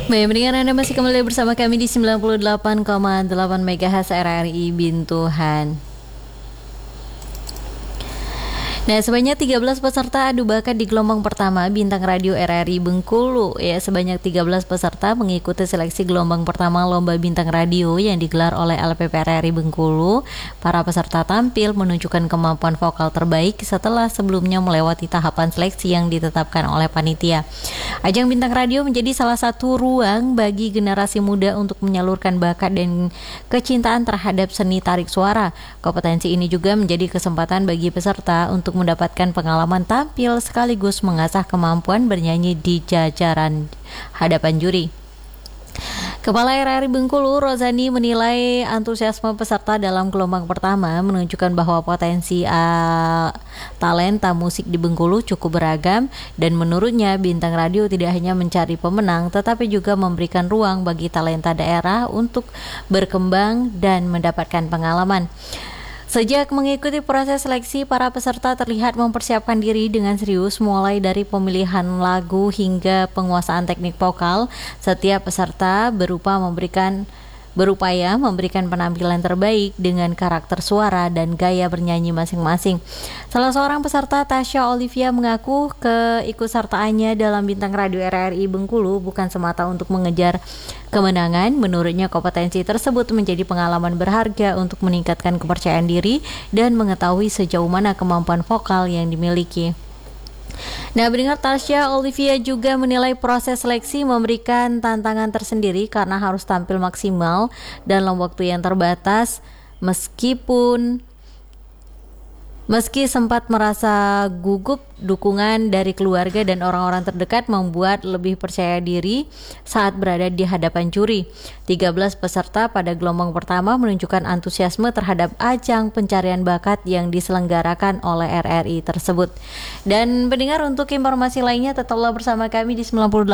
Baik, pendengar Anda masih kembali bersama kami di 98,8 MHz RRI Bintuhan. Nah, sebanyak 13 peserta adu bakat di gelombang pertama Bintang Radio RRI Bengkulu. Ya, sebanyak 13 peserta mengikuti seleksi gelombang pertama Lomba Bintang Radio yang digelar oleh LPP RRI Bengkulu. Para peserta tampil menunjukkan kemampuan vokal terbaik setelah sebelumnya melewati tahapan seleksi yang ditetapkan oleh panitia. Ajang Bintang Radio menjadi salah satu ruang bagi generasi muda untuk menyalurkan bakat dan kecintaan terhadap seni tarik suara. Kompetensi ini juga menjadi kesempatan bagi peserta untuk mendapatkan pengalaman tampil sekaligus mengasah kemampuan bernyanyi di jajaran hadapan juri. Kepala RRI Bengkulu, Rozani, menilai antusiasme peserta dalam gelombang pertama menunjukkan bahwa potensi talenta musik di Bengkulu cukup beragam, dan menurutnya Bintang Radio tidak hanya mencari pemenang tetapi juga memberikan ruang bagi talenta daerah untuk berkembang dan mendapatkan pengalaman. Sejak mengikuti proses seleksi, para peserta terlihat mempersiapkan diri dengan serius, mulai dari pemilihan lagu hingga penguasaan teknik vokal. Setiap peserta berupaya memberikan penampilan terbaik dengan karakter suara dan gaya bernyanyi masing-masing. Salah seorang peserta, Tasya Olivia, mengaku keikutsertaannya dalam Bintang Radio RRI Bengkulu bukan semata untuk mengejar kemenangan. Menurutnya, kompetensi tersebut menjadi pengalaman berharga untuk meningkatkan kepercayaan diri dan mengetahui sejauh mana kemampuan vokal yang dimiliki. Nah, pendengar, Tasya Olivia juga menilai proses seleksi memberikan tantangan tersendiri karena harus tampil maksimal dalam waktu yang terbatas. Meski sempat merasa gugup, dukungan dari keluarga dan orang-orang terdekat membuat lebih percaya diri saat berada di hadapan juri. 13 peserta pada gelombang pertama menunjukkan antusiasme terhadap ajang pencarian bakat yang diselenggarakan oleh RRI tersebut. Dan pendengar, untuk informasi lainnya tetaplah bersama kami di 98